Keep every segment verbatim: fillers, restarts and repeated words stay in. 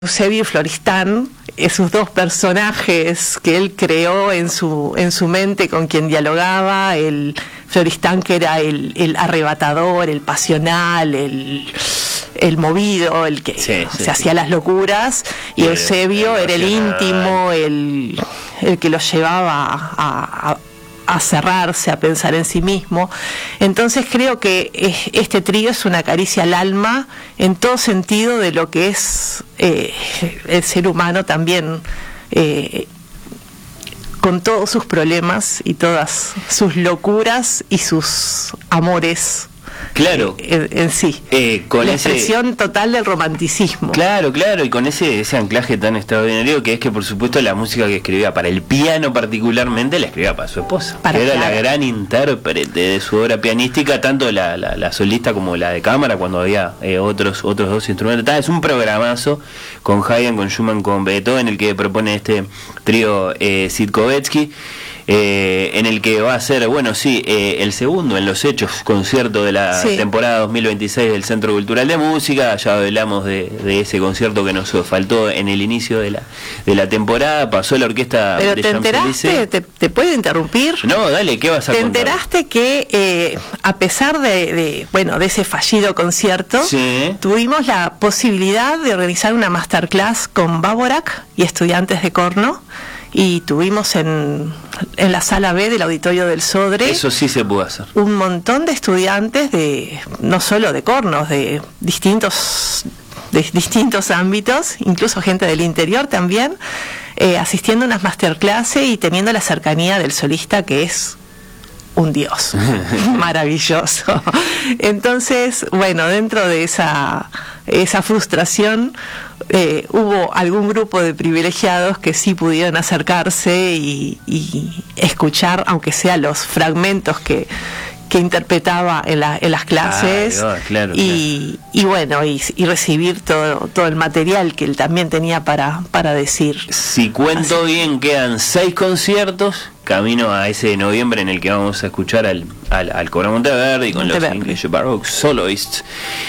Eusebio y Floristán, esos dos personajes que él creó en su en su mente con quien dialogaba, el Floristán que era el, el arrebatador, el pasional, el, el movido, el que sí, sí, se sí. hacía las locuras, y Eusebio era el íntimo, el, el que lo llevaba a, a a cerrarse, a pensar en sí mismo. Entonces creo que este trío es una caricia al alma en todo sentido de lo que es eh, el ser humano también, eh, con todos sus problemas y todas sus locuras y sus amores. Claro, eh, en, en sí, eh, con la ese, expresión total del romanticismo. Claro, claro, y con ese ese anclaje tan extraordinario que es que por supuesto la música que escribía para el piano particularmente la escribía para su esposa, para que era claro. la gran intérprete de su obra pianística, tanto la, la, la solista como la de cámara, cuando había eh, otros otros dos instrumentos. Es un programazo con Haydn, con Schumann, con Beethoven, en el que propone este trío eh, Sitkovetsky. Eh, en el que va a ser, bueno, sí, eh, el segundo en los hechos concierto de la sí. temporada dos mil veintiséis del Centro Cultural de Música. Ya hablamos de, de ese concierto que nos faltó en el inicio de la de la temporada. Pasó la orquesta Pero de te enteraste, te, te puedo interrumpir. No, dale, ¿qué vas a te contar? Te enteraste que eh, a pesar de, de bueno de ese fallido concierto, sí. tuvimos la posibilidad de organizar una masterclass con Bávorac y estudiantes de corno. Y tuvimos en, en la sala B del auditorio del Sodre. Eso sí se pudo hacer. Un montón de estudiantes de, no solo de cornos, de distintos, de distintos ámbitos, incluso gente del interior también, eh, asistiendo a unas masterclasses y teniendo la cercanía del solista, que es un dios maravilloso. Entonces, bueno, dentro de esa esa frustración, eh, hubo algún grupo de privilegiados que sí pudieron acercarse y, y escuchar, aunque sea los fragmentos que que interpretaba en, la, en las clases. Ah, claro, y, claro. y bueno, y, y recibir todo todo el material que él también tenía para, para decir. Si cuento Así. bien, quedan seis conciertos camino a ese de noviembre en el que vamos a escuchar al, al, al Cobra Monteverdi con Monteverdi. los English Baroque Soloists,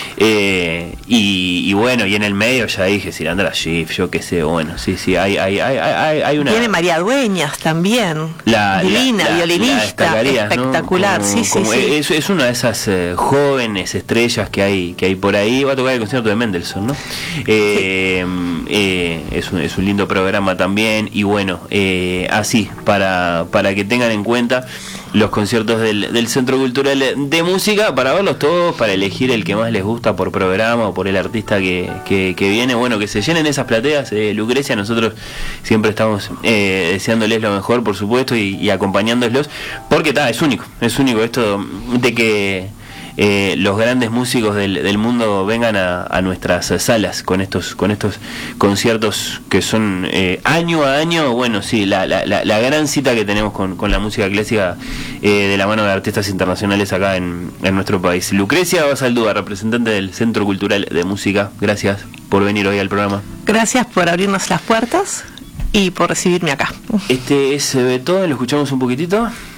eh, y, y bueno, y en el medio ya dije Sirandra Schiff, yo qué sé, bueno, sí, sí, hay, hay, hay, hay, hay una... Tiene María Dueñas también, la, divina, la, la, violinista, la espectacular, ¿no? sí, como, sí, como sí. Es, es una de esas eh, jóvenes estrellas que hay que hay por ahí. Va a tocar el concierto de Mendelssohn, ¿no? Eh, sí. eh, es, un, es un lindo programa también, y bueno, eh, así, para, para que tengan en cuenta los conciertos del, del Centro Cultural de Música, para verlos todos, para elegir el que más les gusta por programa o por el artista que, que, que viene. Bueno, que se llenen esas plateas, eh, Lucrecia, nosotros siempre estamos eh, deseándoles lo mejor, por supuesto, y, y acompañándolos, porque ta, es único, es único esto de que Eh, los grandes músicos del, del mundo vengan a, a nuestras salas con estos con estos conciertos que son eh, año a año. Bueno, sí, la, la, la, la gran cita que tenemos con, con la música clásica, eh, de la mano de artistas internacionales acá en, en nuestro país. Lucrecia Basaldúa, representante del Centro Cultural de Música, gracias por venir hoy al programa. Gracias por abrirnos las puertas y por recibirme acá. Este es Beethoven, lo escuchamos un poquitito.